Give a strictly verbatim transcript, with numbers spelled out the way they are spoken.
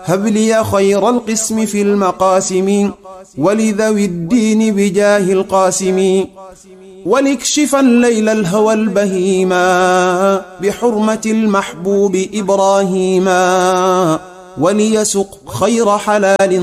هب لي خير القسم في المقاسم ولذوي الدين بجاه القاسم ولكشفا ليل الهوى البهيما بحرمة المحبوب إبراهيما وليسق خير حلال